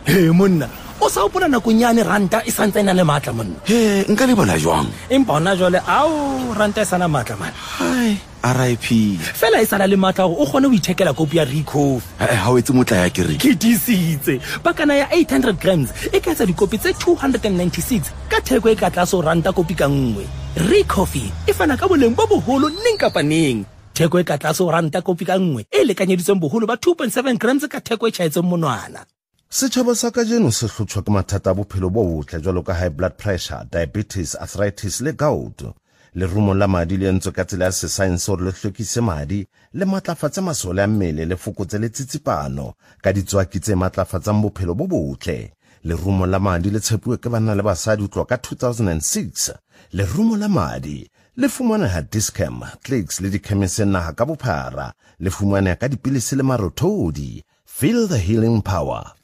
monna o sa opola nakonyane ranta e santse ena le matla monna. Nka le bona jwang? Empa hona jwale ao ranta e sana matla man. Hai, RIP. Fela e sana le matla o kgone ho ithekela kopi ya Recoffee. Ha o etse motla ya ke re. Ke disitse. Pakana ya 800 grams e ka etsa dikopi tse 296 ka theko e ka tlase ho ranta kopi ka nngwe. Recoffee e fana ka boleng bo boholo neng kapa neng. Theko e ka tlase ho ranta kopi ka nngwe e lekanyeditsweng boholo ba 2.7 grams ka theko e tjhaetseng monwana. Setjhaba sa kajeno se hlotshwa ke mathata a bophelo bo botle jwalo ka high blood pressure, diabetes, arthritis le gout. Lerumo la madi le entswe ka tsela ya sesaense hore le hlwekise madi le matlafatse masole a mmele le fokotse le tsitsipano ka ditswaki tse matlafatsang bophelo bo botle. Lerumo la madi le tshepuwe ke banna le basadi ho tloha ka 2006. Lerumo la madi le fumaneha Dischem, Clicks le dikhemiseng naha ka bophara. Le fumaneha ka dipilisi le marothodi. Feel the healing power.